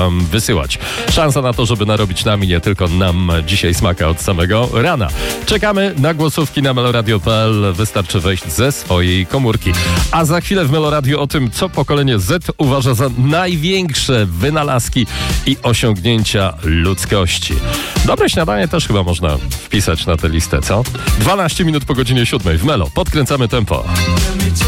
wam wysyłać. Szansa na to, żeby narobić nami, nie tylko nam dzisiaj smaka od samego rana. Czekamy na głosówki na meloradio.pl. Wystarczy wejść ze swojej komórki. A za chwilę w Meloradio o tym, co pokolenie Z uważa za największe wynalazki i osiągnięcia ludzkości. Dobre śniadanie też chyba można wpisać na tę listę, co? 12 minut po godzinie 7 w Melo. Podkręcamy tempo.